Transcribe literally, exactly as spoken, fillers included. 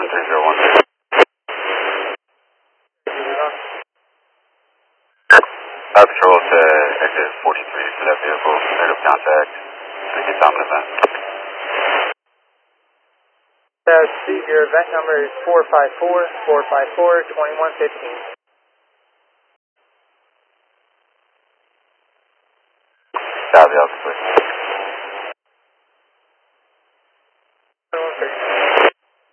three zero one. Uh, patrol to exit forty-three for that vehicle. Negative contact. Thank you, time and event. Uh, see, your event number is four five four, four five four, twenty-one fifteen. Copy, officer.